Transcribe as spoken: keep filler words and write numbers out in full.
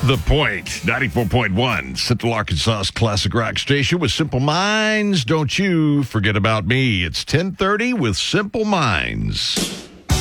The Point, ninety-four point one, Central Arkansas's classic rock station with Simple Minds. Don't you forget about me. It's ten thirty with Simple Minds.